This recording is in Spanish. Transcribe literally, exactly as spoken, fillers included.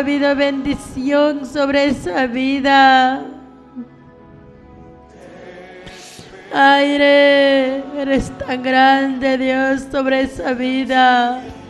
Ha habido bendición sobre esa vida. Aire, eres tan grande, Dios, sobre esa vida.